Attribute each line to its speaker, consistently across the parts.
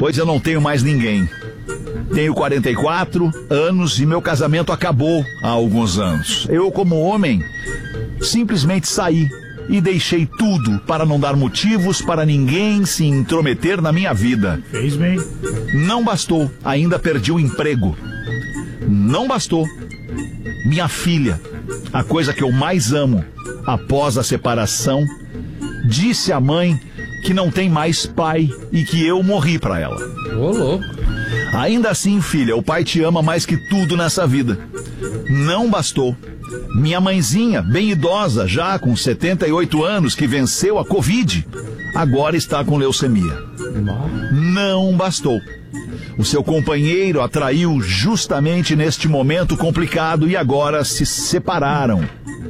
Speaker 1: pois eu não tenho mais ninguém. Tenho 44 anos e meu casamento acabou há alguns anos. Eu, como homem, simplesmente saí e deixei tudo para não dar motivos para ninguém se intrometer na minha vida.
Speaker 2: Fez bem.
Speaker 1: Não bastou, ainda perdi o emprego. Não bastou. Minha filha, a coisa que eu mais amo após a separação, disse à mãe que não tem mais pai e que eu morri pra ela.
Speaker 3: Ô, louco.
Speaker 1: Ainda assim, filha, o pai te ama mais que tudo nessa vida. Não bastou. Minha mãezinha, bem idosa, já com 78 anos, que venceu a Covid, agora está com leucemia. Não bastou. O seu companheiro a traiu justamente neste momento complicado e agora se separaram.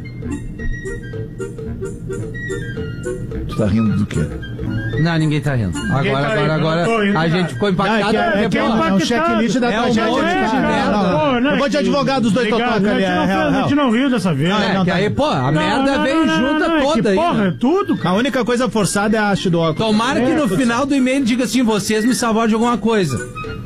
Speaker 1: Tu tá rindo do quê?
Speaker 3: Não, ninguém tá rindo. Agora a gente ficou impactado.
Speaker 2: É um checklist da tragédia. Eu vou de advogado dos dois totoca ali. A gente não riu dessa vez.
Speaker 3: Aí, pô, a merda veio junta toda aí.
Speaker 2: Porra, é tudo. A única coisa forçada é a haste do óculos.
Speaker 3: Tomara que no final do e-mail diga assim, vocês me salvaram de alguma coisa.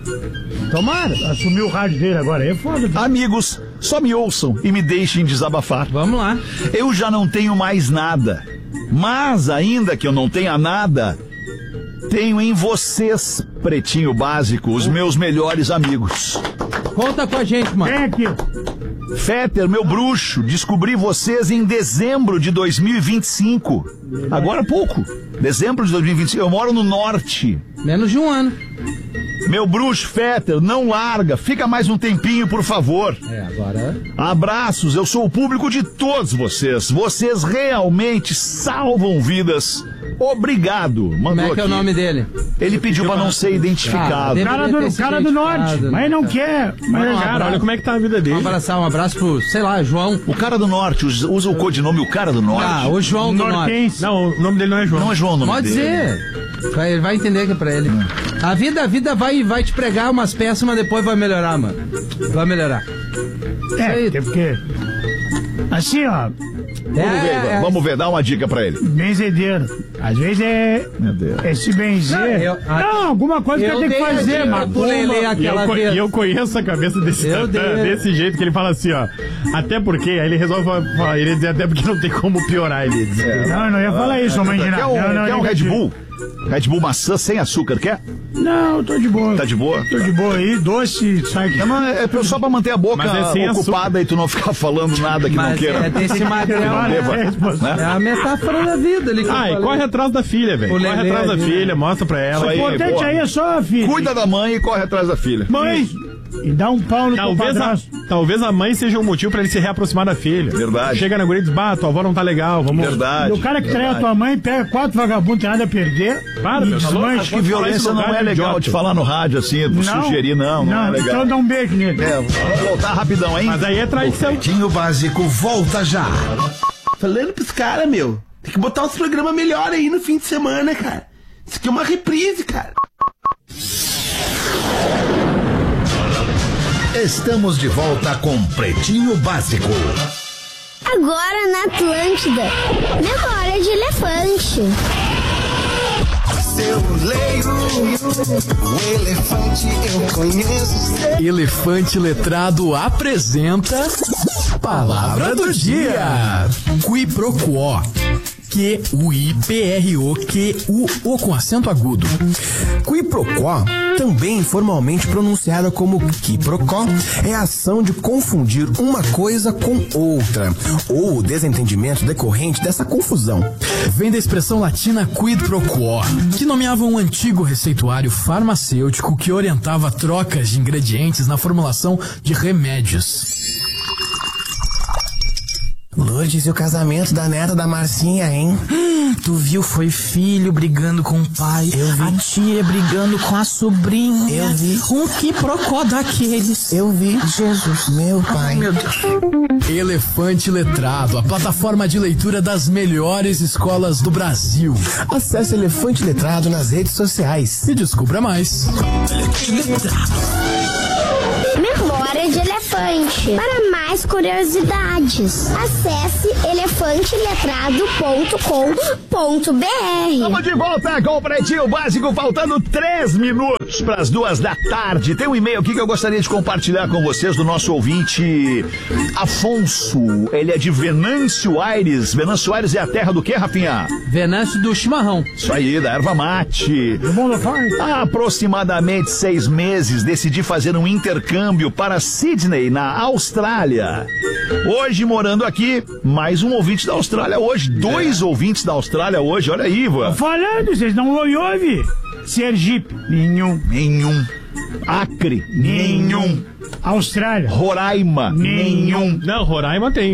Speaker 2: Tomara. Assumiu o rádio dele agora, aí é foda.
Speaker 1: Amigos, só me ouçam e me deixem desabafar.
Speaker 3: Vamos lá.
Speaker 1: Eu já não tenho mais nada. Mas ainda que eu não tenha nada, tenho em vocês, Pretinho Básico, os meus melhores amigos.
Speaker 3: Conta com a gente, mano.
Speaker 2: Vem aqui.
Speaker 1: Fetter, meu bruxo, descobri vocês em dezembro de 2025. Agora há pouco. Dezembro de 2025. Eu moro no norte.
Speaker 3: Menos de um ano.
Speaker 1: Meu bruxo, Fetter, não larga. Fica mais um tempinho, por favor.
Speaker 3: Agora...
Speaker 1: Abraços, eu sou o público de todos vocês. Vocês realmente salvam vidas. Obrigado. Mandou.
Speaker 3: Como é que é o nome dele?
Speaker 1: Ele pediu pra não ser identificado.
Speaker 2: Cara do norte, mas não quer. Mas, cara, olha como é que tá a vida dele.
Speaker 3: Um abraço pro, sei lá, João.
Speaker 1: O cara do norte, usa o codinome o cara do norte.
Speaker 3: O João do norte.
Speaker 2: Não, o nome dele não é João.
Speaker 1: Não é João o nome
Speaker 3: Pode
Speaker 1: dele.
Speaker 3: ser. Ele vai entender que é pra ele. A vida vai te pregar umas peças, mas depois vai melhorar, mano. Vai melhorar.
Speaker 2: Porque... Assim, ó...
Speaker 1: Vamos ver, dá uma dica pra ele.
Speaker 2: Benzedeiro. Às vezes é se benzer. Não, alguma coisa que tem que fazer, mano.
Speaker 4: E eu conheço a cabeça desse jeito que ele fala assim, ó. Até porque, aí ele resolve falar, ele dizer até porque não tem como piorar, ele diz.
Speaker 2: Não ia falar isso, mãe de nada.
Speaker 1: Quer um Red Bull? Red Bull maçã sem açúcar, quer?
Speaker 2: Não, tô de boa.
Speaker 1: Tá de boa?
Speaker 2: Tô de boa aí, doce, sai aqui.
Speaker 1: É só pra manter a boca ocupada e tu não ficar falando nada que não queira.
Speaker 3: É desse material, é a metáfora da vida ali.
Speaker 4: E corre atrás da filha, velho. Corre atrás da filha, mostra pra ela.
Speaker 2: O importante aí é só a filha.
Speaker 1: Cuida da mãe e corre atrás da filha.
Speaker 2: Mãe! E dá um pau no
Speaker 4: talvez a mãe seja um motivo pra ele se reaproximar da filha.
Speaker 1: Verdade.
Speaker 4: Chega na guria e diz, tua avó não tá legal, vamos...
Speaker 1: Verdade.
Speaker 2: E o cara que trai a tua mãe pega 4 vagabundos, tem nada a perder.
Speaker 4: Para, meu
Speaker 1: mãe, acho que violência não é legal de falar no rádio assim, sugerir, não é legal.
Speaker 2: Então dá um beijo nele.
Speaker 1: Vamos voltar rapidão, hein?
Speaker 4: Mas aí é traição.
Speaker 5: Pretinho Básico volta já. Falando pros caras, meu, tem que botar uns programas melhor aí no fim de semana, cara. Isso aqui é uma reprise, cara.
Speaker 6: Estamos de volta com Pretinho Básico.
Speaker 7: Agora na Atlântida, memória de elefante.
Speaker 5: Eu leio o elefante, eu conheço.
Speaker 8: Elefante Letrado apresenta Palavra do Dia. Qui pro quo. Q-U-I-P-R-O-Q-U-O com acento agudo.
Speaker 5: Qui pro quo, também informalmente pronunciada como quiprocó, é a ação de confundir uma coisa com outra, ou o desentendimento decorrente dessa confusão.
Speaker 8: Vem da expressão latina quid pro quo, que nomeava um antigo receituário farmacêutico que orientava trocas de ingredientes na formulação de remédios.
Speaker 5: Lourdes, e o casamento da neta da Marcinha, hein?
Speaker 9: Tu viu? Foi filho brigando com o pai.
Speaker 5: Eu vi.
Speaker 9: A tia brigando com a sobrinha.
Speaker 5: Eu vi.
Speaker 9: Um quiprocó daqueles.
Speaker 5: Eu vi.
Speaker 9: Jesus.
Speaker 5: Meu pai.
Speaker 9: Ai, meu Deus.
Speaker 8: Elefante Letrado, a plataforma de leitura das melhores escolas do Brasil.
Speaker 5: Acesse Elefante Letrado nas redes sociais
Speaker 8: e descubra mais.
Speaker 7: Memória de elefante. Para mais curiosidades, acesse elefanteletrado.com.br.
Speaker 1: Estamos de volta com o Pretinho Básico, faltando 3 minutos. minutos para as 2h. Tem um e-mail aqui que eu gostaria de compartilhar com vocês do nosso ouvinte Afonso. Ele é de Venâncio Aires. Venâncio Aires é a terra do quê, Rafinha?
Speaker 3: Venâncio do chimarrão.
Speaker 1: Isso aí, da erva mate. Há aproximadamente 6 meses decidi fazer um intercâmbio para Sydney, na Austrália. Hoje, morando aqui, mais um ouvinte da Austrália hoje. 2 ouvintes da Austrália hoje, olha aí, Ivan.
Speaker 2: Falando, vocês não ouvem? Sergipe, nenhum.
Speaker 1: Acre, nenhum.
Speaker 2: Austrália,
Speaker 1: Roraima, nenhum.
Speaker 4: Não, Roraima tem.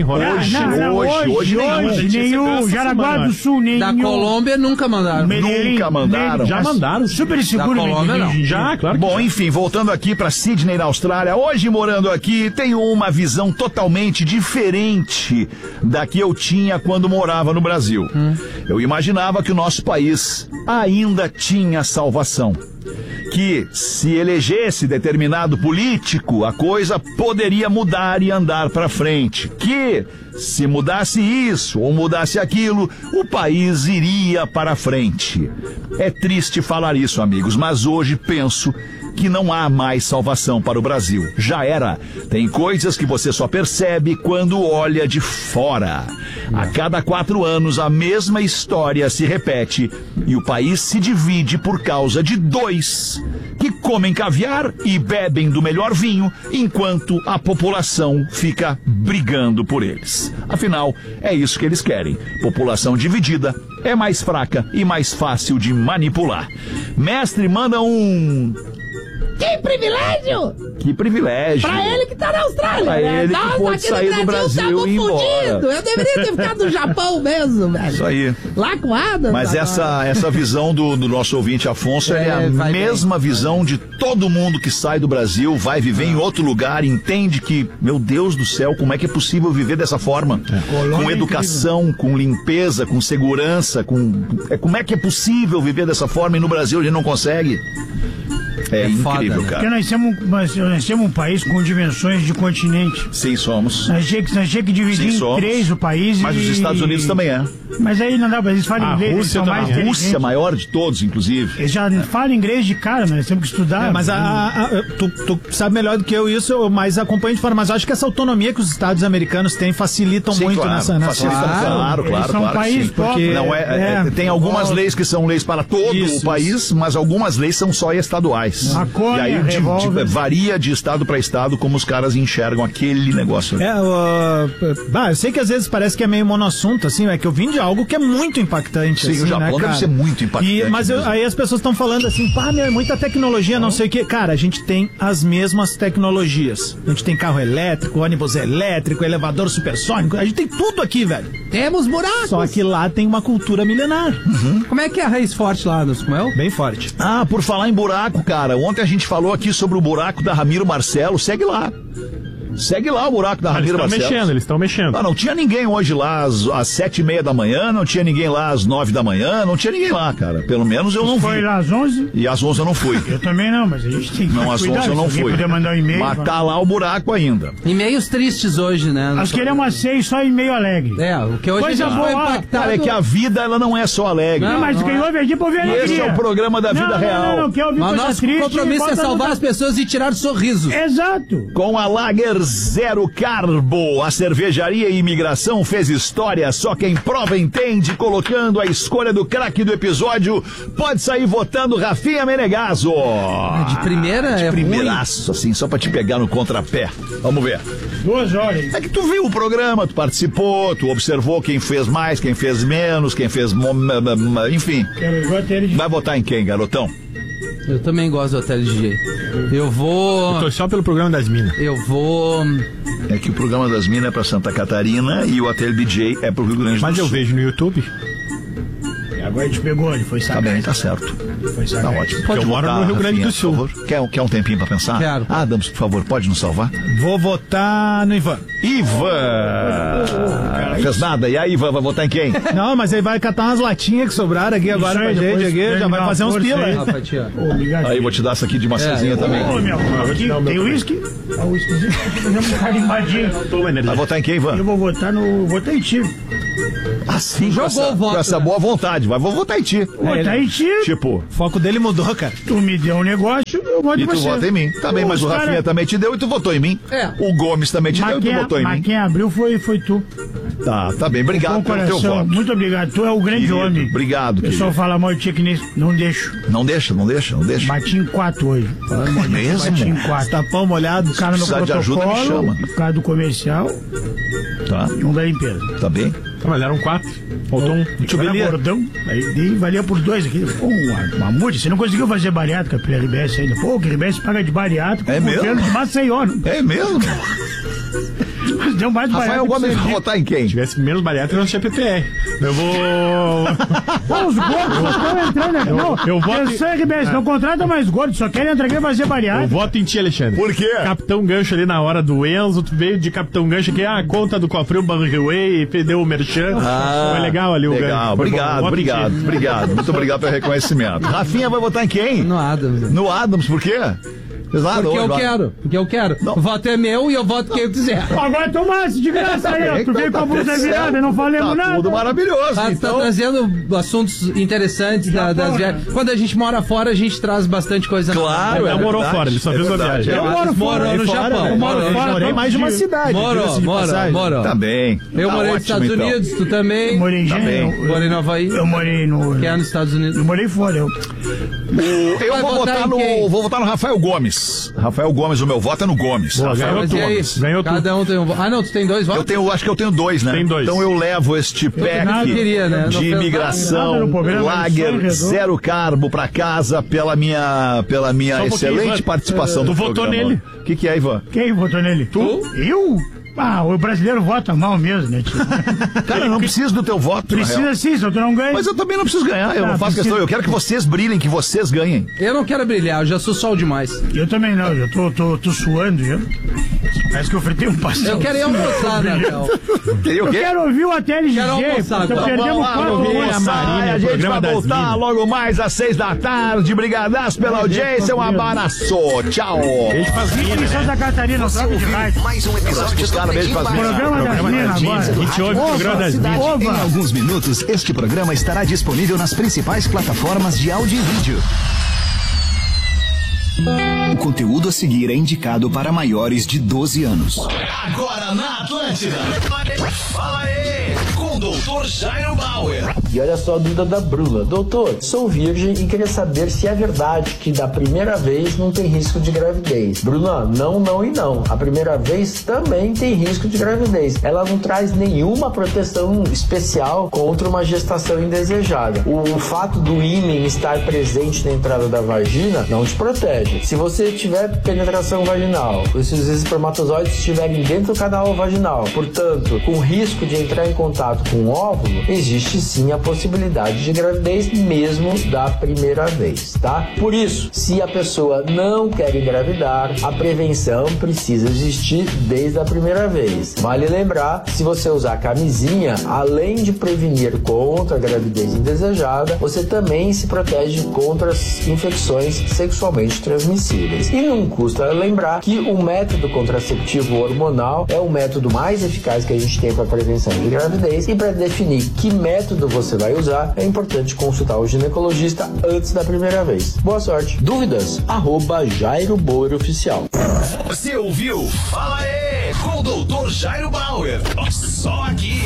Speaker 1: Hoje
Speaker 2: nenhum. Jaraguá do Sul, nenhum.
Speaker 3: Da Colômbia nunca mandaram.
Speaker 1: Nunca mandaram.
Speaker 4: Já mandaram.
Speaker 2: Super seguro.
Speaker 3: Da Colômbia não.
Speaker 4: Já, claro.
Speaker 1: Bom, enfim, voltando aqui para Sydney, na Austrália, hoje morando aqui, tenho uma visão totalmente diferente da que eu tinha quando morava no Brasil. Eu imaginava que o nosso país ainda tinha salvação. Que se elegesse determinado político, a coisa poderia mudar e andar para frente. Que se mudasse isso ou mudasse aquilo, o país iria para frente. É triste falar isso, amigos, mas hoje penso que não há mais salvação para o Brasil. Já era. Tem coisas que você só percebe quando olha de fora. A cada 4 anos, a mesma história se repete e o país se divide por causa de 2 que comem caviar e bebem do melhor vinho, enquanto a população fica brigando por eles. Afinal, é isso que eles querem. População dividida é mais fraca e mais fácil de manipular. Mestre, manda um...
Speaker 10: Que privilégio!
Speaker 1: Que privilégio!
Speaker 10: Pra ele que tá na Austrália,
Speaker 1: pra
Speaker 10: né?
Speaker 1: ele que pôde sair do Brasil e ir embora.
Speaker 10: Eu deveria ter ficado no Japão mesmo, velho.
Speaker 1: Isso aí.
Speaker 10: Lá com Adam.
Speaker 1: Mas essa visão do nosso ouvinte Afonso é a mesma visão de todo mundo que sai do Brasil, vai viver em outro lugar, entende que, meu Deus do céu, como é que é possível viver dessa forma? Com educação, com limpeza, com segurança, como é que é possível viver dessa forma e no Brasil a gente não consegue? É incrível, foda, né? Cara.
Speaker 2: Porque nós temos um país com dimensões de continente.
Speaker 1: Sim, somos.
Speaker 2: Nós tínhamos que dividir em 3 o país.
Speaker 1: Mas os Estados Unidos também é.
Speaker 2: Mas aí não dá pra eles falam inglês.
Speaker 1: A Rússia, maior de todos, inclusive.
Speaker 2: Eles já falam inglês de cara, nós temos que estudar.
Speaker 11: Mas tu sabe melhor do que eu isso, mas acompanho de forma. Mas acho que essa autonomia que os Estados americanos têm facilitam muito
Speaker 1: claro,
Speaker 11: nessa.
Speaker 1: Claro.
Speaker 2: São um país
Speaker 1: porque não tem algumas leis que são leis para todo o país, mas algumas leis são só estaduais.
Speaker 2: Maconha,
Speaker 1: e aí varia de estado para estado como os caras enxergam aquele negócio.
Speaker 11: Eu sei que às vezes parece que é meio monoassunto, assim, é que eu vim de algo que é muito impactante.
Speaker 1: Sim,
Speaker 11: assim,
Speaker 1: o Japão deve ser muito impactante.
Speaker 11: Mas aí as pessoas estão falando assim, muita tecnologia, não sei o que. Cara, a gente tem as mesmas tecnologias. A gente tem carro elétrico, ônibus elétrico, elevador supersônico, a gente tem tudo aqui, velho.
Speaker 10: Temos buracos.
Speaker 11: Só que lá tem uma cultura milenar.
Speaker 3: Como é que é a raiz forte lá no Sumel?
Speaker 11: Bem forte.
Speaker 1: Por falar em buraco, cara, ontem a gente falou aqui sobre o buraco da Ramiro Marcelo, segue lá o buraco da Ramiro Marcelo.
Speaker 4: Eles estão mexendo.
Speaker 1: Não tinha ninguém hoje lá às 7h30 da manhã, não tinha ninguém lá às 9 da manhã, não tinha ninguém lá, cara. Pelo menos eu não vi.
Speaker 2: Foi lá às 11?
Speaker 1: E às 11 eu não fui.
Speaker 2: Eu também não, mas a gente tem que
Speaker 1: às 11 eu não fui.
Speaker 2: Mandar um e-mail,
Speaker 1: mas tá lá o buraco ainda.
Speaker 3: E-mails tristes hoje, né?
Speaker 2: Nós queremos 6 só e-mail alegre.
Speaker 3: O que hoje
Speaker 2: coisa
Speaker 3: foi
Speaker 2: impactado.
Speaker 1: Cara, é que a vida, ela não é só alegre.
Speaker 2: Não, mas quem ouve aqui pra ouvir alegria.
Speaker 1: Esse é o programa da vida real.
Speaker 2: Não, quer ouvir
Speaker 3: mas
Speaker 2: coisa
Speaker 3: nosso
Speaker 2: triste,
Speaker 3: compromisso é salvar as pessoas e tirar o sorriso.
Speaker 2: Exato.
Speaker 1: Com a Lager Zero Carbo, a cervejaria e imigração fez história, só quem prova entende, colocando a escolha do craque do episódio, pode sair votando Rafinha Menegaso.
Speaker 3: De primeira
Speaker 1: de primeiraço, assim, só pra te pegar no contrapé. Vamos ver.
Speaker 2: 2 horas.
Speaker 1: É que tu viu o programa, tu participou, tu observou quem fez mais, quem fez menos, quem fez... Enfim. Vai votar em quem, garotão?
Speaker 3: Eu também gosto do Hotel DJ. Eu
Speaker 4: tô só pelo programa das minas.
Speaker 3: Eu vou...
Speaker 1: É que o programa das minas é pra Santa Catarina e o Hotel DJ é pro Rio Grande do Sul.
Speaker 4: Mas eu vejo no YouTube.
Speaker 2: Agora a gente pegou, ele foi sagaz.
Speaker 1: Tá bem, tá certo.
Speaker 2: Foi sagaz.
Speaker 1: Tá ótimo. Pode
Speaker 4: eu moro no Rio Grande do Sul.
Speaker 1: Quer um tempinho pra pensar?
Speaker 3: Quero.
Speaker 1: Adams, por favor, pode nos salvar?
Speaker 11: Vou votar no Ivan.
Speaker 1: Fez nada. E aí, Ivan, vai votar em quem?
Speaker 11: Não, mas aí vai catar umas latinhas que sobraram aqui agora pra gente. Aqui, já vai fazer uns pila.
Speaker 1: Aí, vou te dar essa aqui de maçãzinha também.
Speaker 2: Tem uísque? O uísquezinho. Vai votar em quem, Ivan? Eu vou votar em ti.
Speaker 1: Assim,
Speaker 3: Jogou o voto,
Speaker 1: com essa
Speaker 3: né?
Speaker 1: boa vontade. Mas vou votar em ti.
Speaker 2: Votar em ti.
Speaker 1: Tipo,
Speaker 11: O foco dele mudou, cara.
Speaker 2: Tu me deu um negócio, eu voto em
Speaker 1: e tu
Speaker 2: você.
Speaker 1: vota em mim. Tá bem, mas o Rafinha também te deu e tu votou em mim.
Speaker 3: É.
Speaker 1: O Gomes também te deu e tu votou em
Speaker 2: Mas
Speaker 1: mim.
Speaker 2: quem abriu foi tu.
Speaker 1: Tá bem. Obrigado
Speaker 2: Com
Speaker 1: pelo teu
Speaker 2: coração,
Speaker 1: voto.
Speaker 2: muito obrigado. Tu é o grande
Speaker 1: Querido,
Speaker 2: homem.
Speaker 1: obrigado,
Speaker 2: O pessoal
Speaker 1: querido.
Speaker 2: fala mal de ti que nem... Não deixo.
Speaker 1: Não deixa.
Speaker 2: Bati em 4 hoje.
Speaker 1: É mesmo?
Speaker 2: Bati em 4.
Speaker 11: Tapão molhado.
Speaker 2: O cara no
Speaker 1: precisar de
Speaker 2: protocolo,
Speaker 1: ajuda, me chama.
Speaker 2: o cara do comercial
Speaker 1: Tá,
Speaker 2: e um da limpeza.
Speaker 1: tá bem.
Speaker 4: Tá, mas eram 4. Faltou um.
Speaker 2: Tu valia gordão, aí valia por 2 aqui. Pô, uma multa, você não conseguiu fazer bariátrica pela RBS ainda. Pô, que RBS paga de bariátrica
Speaker 1: É
Speaker 2: com o
Speaker 1: mesmo?
Speaker 2: governo de Maceió.
Speaker 1: É mesmo?
Speaker 2: Mas deu mais
Speaker 1: Rafael
Speaker 2: bariátrica.
Speaker 1: Gomes vai votar em quem?
Speaker 4: Se tivesse menos bariátrica, não tinha PPR. Eu vou.
Speaker 2: Pô, os gordos estão entrando aqui. Não,
Speaker 4: eu voto em-
Speaker 2: sei, RBS, não contrata mais gordos, só querem entrar aqui e fazer
Speaker 4: Eu
Speaker 2: bariátrica.
Speaker 4: voto em ti, Alexandre.
Speaker 1: Por quê?
Speaker 4: Capitão Gancho ali na hora do Enzo, tu veio de Capitão Gancho aqui, a conta do Cofrinho Banriway, perdeu o Merchan. Foi legal ali o Gancho.
Speaker 1: Legal,
Speaker 4: Foi bom. Voto em ti.
Speaker 1: obrigado. Muito obrigado pelo reconhecimento. Rafinha vai votar em quem?
Speaker 3: No Adams.
Speaker 1: No Adams, por quê? Exato,
Speaker 3: Porque eu
Speaker 1: hoje,
Speaker 3: quero. Porque eu quero. O voto é meu e eu voto quem eu quiser.
Speaker 2: Agora tomasse de graça aí, ó. Tu veio com a blusa virada, não falemos
Speaker 1: Tá
Speaker 2: nada.
Speaker 1: tudo maravilhoso.
Speaker 3: Tá
Speaker 1: Então,
Speaker 3: trazendo assuntos interessantes das viagens. Quando a gente mora fora, a gente traz bastante coisa.
Speaker 1: claro,
Speaker 4: Ele morou
Speaker 1: verdade,
Speaker 4: fora, ele só fez uma
Speaker 1: verdade.
Speaker 4: viagem.
Speaker 2: Eu moro fora,
Speaker 3: Morou no Japão.
Speaker 2: Eu moro fora,
Speaker 11: Morei
Speaker 2: todo
Speaker 11: mais de uma
Speaker 2: dia.
Speaker 11: cidade. diga-se de passagem.
Speaker 3: Morou.
Speaker 1: Tá bem.
Speaker 3: Eu
Speaker 1: Tá
Speaker 3: morei nos
Speaker 1: ótimo,
Speaker 3: Estados
Speaker 1: então.
Speaker 3: Unidos, tu também.
Speaker 2: Eu morei em
Speaker 1: Tá
Speaker 2: Gênero.
Speaker 1: bem.
Speaker 3: Morei no Havaí,
Speaker 2: Eu morei no...
Speaker 3: que é nos Estados Unidos.
Speaker 2: Eu morei fora, eu...
Speaker 1: Eu
Speaker 3: Vai
Speaker 1: vou
Speaker 3: votar
Speaker 1: votar
Speaker 3: em quem?
Speaker 1: vou votar no Rafael Gomes. Rafael Gomes, o meu voto é no Gomes. Rafael
Speaker 3: Mas e aí?
Speaker 1: Gomes.
Speaker 4: Ganhou tudo.
Speaker 3: Cada um tem um voto. Ah, não, tu tem 2 votos?
Speaker 1: Acho que eu tenho 2, né?
Speaker 4: Tem 2.
Speaker 1: Então eu levo este pack
Speaker 3: nada queria, né? Não
Speaker 1: de
Speaker 3: fez nada
Speaker 1: imigração,
Speaker 2: no programa, só
Speaker 1: lager,
Speaker 2: redondo.
Speaker 1: zero carbo pra casa pela minha
Speaker 4: Só um pouquinho,
Speaker 1: excelente
Speaker 4: Ivan.
Speaker 1: participação
Speaker 4: Tu
Speaker 1: no
Speaker 4: votou
Speaker 1: programa.
Speaker 4: nele.
Speaker 1: O que é, Ivan?
Speaker 2: Quem votou nele?
Speaker 3: Tu?
Speaker 2: Eu? Ah, o brasileiro vota mal mesmo, né, tio?
Speaker 1: Cara, eu não preciso do teu voto, na real.
Speaker 2: Precisa sim, só tu não ganha.
Speaker 1: Mas eu também não preciso ganhar, eu
Speaker 2: Ah,
Speaker 1: não faço
Speaker 2: precisa.
Speaker 1: questão. Eu quero que vocês brilhem, que vocês ganhem.
Speaker 3: Eu não quero brilhar, eu já sou sol demais.
Speaker 2: Eu também não, eu tô suando já. Parece que eu fritei um pastel.
Speaker 3: Eu quero ir almoçar, né, Rafael?
Speaker 1: Entendeu o
Speaker 2: Eu
Speaker 1: quê?
Speaker 2: quero ouvir o ATLGG,
Speaker 3: Quero almoçar
Speaker 2: porque
Speaker 3: agora.
Speaker 2: perdemos
Speaker 1: Vamos lá,
Speaker 2: 4
Speaker 1: vamos
Speaker 2: horas.
Speaker 1: almoçar,
Speaker 4: Marina,
Speaker 1: a gente
Speaker 4: programa
Speaker 1: vai
Speaker 4: das
Speaker 1: voltar
Speaker 4: minas.
Speaker 1: logo mais às 6 da tarde. Brigadaço pela audiência, um abraço. Tchau.
Speaker 4: Beijo pras minas,
Speaker 2: Em
Speaker 4: né?
Speaker 2: Santa Catarina, não troca de rádio.
Speaker 6: Mais um episódio do
Speaker 1: Cara, beijo pras minas.
Speaker 2: Programa das minas agora.
Speaker 4: A gente ouve o programa das minas.
Speaker 6: Em alguns minutos, este programa estará disponível nas principais plataformas de áudio e vídeo. O conteúdo a seguir é indicado para maiores de 12 anos. Agora na Atlântida. Fala aí, com o Dr. Jairo Bauer.
Speaker 12: E olha só a dúvida da Bruna. Doutor, sou virgem e queria saber se é verdade que da primeira vez não tem risco de gravidez. Bruna, não e não. A primeira vez também tem risco de gravidez. Ela não traz nenhuma proteção especial contra uma gestação indesejada. O fato do ímã estar presente na entrada da vagina não te protege. Se você tiver penetração vaginal, se os espermatozoides estiverem dentro do canal vaginal, portanto, com risco de entrar em contato com o óvulo, existe sim a possibilidade de gravidez mesmo da primeira vez, tá? Por isso, se a pessoa não quer engravidar, a prevenção precisa existir desde a primeira vez. Vale lembrar, se você usar camisinha, além de prevenir contra a gravidez indesejada, você também se protege contra as infecções sexualmente transmissíveis. E não custa lembrar que o método contraceptivo hormonal é o método mais eficaz que a gente tem para prevenção de gravidez, e para definir que método você vai usar, é importante consultar o ginecologista antes da primeira vez. Boa sorte. Dúvidas? @Jairo Bauer Oficial.
Speaker 6: Você ouviu? Fala aí, com o Dr. Jairo Bauer. Só aqui.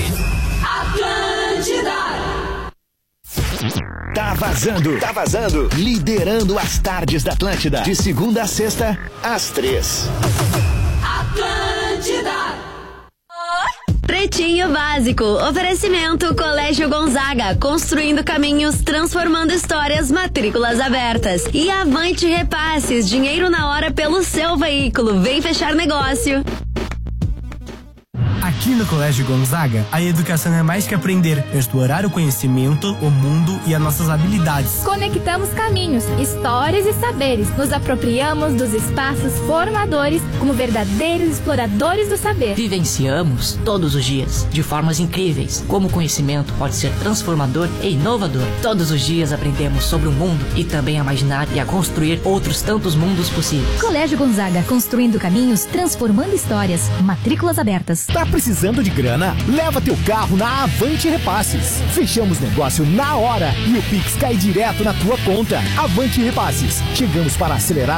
Speaker 6: Tá vazando. Liderando as tardes da Atlântida. De segunda a sexta, às 3.
Speaker 13: Pretinho Básico. Oferecimento Colégio Gonzaga. Construindo caminhos, transformando histórias. Matrículas abertas. E Avante Repasses. Dinheiro na hora pelo seu veículo. Vem fechar negócio.
Speaker 14: Aqui no Colégio Gonzaga, a educação é mais que aprender, é explorar o conhecimento, o mundo e as nossas habilidades.
Speaker 15: Conectamos caminhos, histórias e saberes. Nos apropriamos dos espaços formadores como verdadeiros exploradores do saber.
Speaker 9: Vivenciamos todos os dias, de formas incríveis, como o conhecimento pode ser transformador e inovador. Todos os dias aprendemos sobre o mundo e também a imaginar e a construir outros tantos mundos possíveis.
Speaker 16: Colégio Gonzaga, construindo caminhos, transformando histórias. Matrículas abertas.
Speaker 6: Tá precisando
Speaker 16: Precisando de grana? Leva teu carro na Avante Repasses. Fechamos negócio na hora e o Pix cai direto na tua conta. Avante Repasses. Chegamos para acelerar